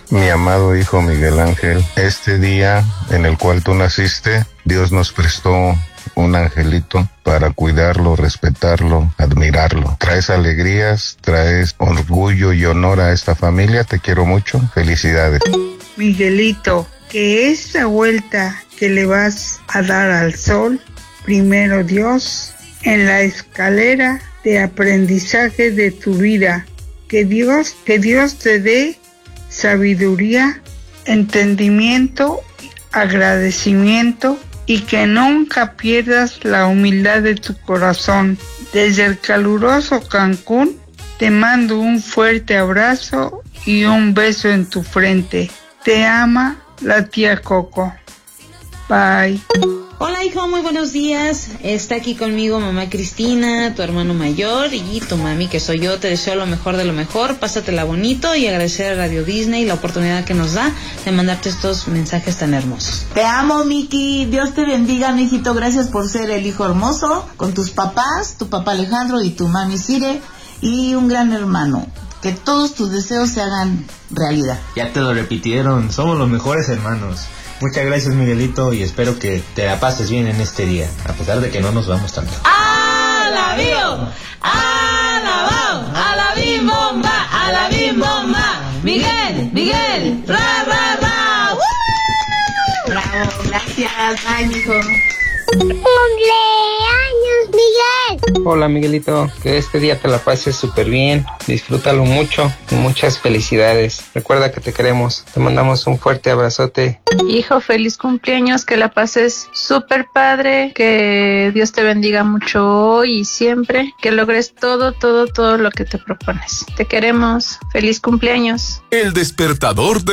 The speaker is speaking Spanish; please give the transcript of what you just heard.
Mi amado hijo Miguel Ángel, este día en el cual tú naciste, Dios nos prestó un angelito para cuidarlo, respetarlo, admirarlo. Traes alegrías, traes orgullo y honor a esta familia. Te quiero mucho. Felicidades. Miguelito, que esta vuelta que le vas a dar al sol, primero Dios, en la escalera de aprendizaje de tu vida, que Dios te dé sabiduría, entendimiento, agradecimiento y que nunca pierdas la humildad de tu corazón. Desde el caluroso Cancún te mando un fuerte abrazo y un beso en tu frente. Te ama la tía Coco. Bye. Hola hijo, muy buenos días. Está aquí conmigo mamá Cristina, tu hermano mayor y tu mami que soy yo. Te deseo lo mejor de lo mejor, pásatela bonito y agradecer a Radio Disney la oportunidad que nos da de mandarte estos mensajes tan hermosos. Te amo, Miki, Dios te bendiga, mijito, gracias por ser el hijo hermoso con tus papás, tu papá Alejandro y tu mami Cire, y un gran hermano. Que todos tus deseos se hagan realidad. Ya te lo repitieron, somos los mejores hermanos. Muchas gracias, Miguelito, y espero que te la pases bien en este día, a pesar de que no nos vamos tanto. ¡Alabío! ¡Alabao! ¡Alabim bomba! ¡Alabim bomba! ¡Miguel! ¡Ra, ra, ra! ¡Woo! Bravo, gracias, bye, mijo. ¡Cumpleaños, Miguel! Hola, Miguelito, que este día te la pases súper bien, disfrútalo mucho y muchas felicidades. Recuerda que te queremos, te mandamos un fuerte abrazote. Hijo, feliz cumpleaños, que la pases súper padre, que Dios te bendiga mucho hoy y siempre, que logres todo lo que te propones. Te queremos, feliz cumpleaños. El despertador de